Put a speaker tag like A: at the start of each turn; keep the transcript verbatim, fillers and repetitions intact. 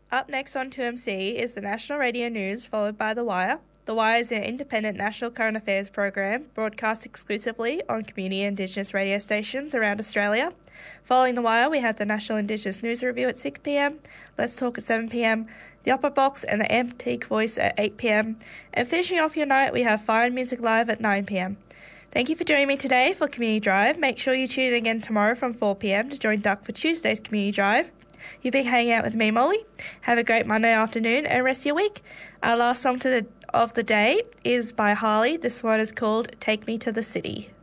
A: Up next on two M C is the National Radio News, followed by The Wire. The Wire is an independent national current affairs program broadcast exclusively on community Indigenous radio stations around Australia. Following The Wire, we have the National Indigenous News Review at six p m, Let's Talk at seven p m, The Opera Box and the Antique Voice at eight p m, and finishing off your night, we have Fire and Music Live at nine p m. Thank you for joining me today for Community Drive. Make sure you tune in again tomorrow from four p m to join Duck for Tuesday's Community Drive. You've been hanging out with me, Molly. Have a great Monday afternoon and rest of your week. Our last song to the, of the day is by Harley. This one is called Take Me to the City.